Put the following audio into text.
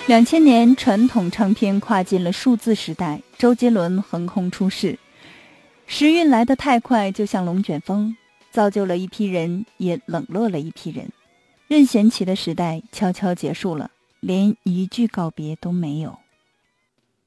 2000年，传统唱片跨进了数字时代，周杰伦横空出世。时运来得太快，就像龙卷风，造就了一批人，也冷落了一批人。任贤齐的时代悄悄结束了，连一句告别都没有。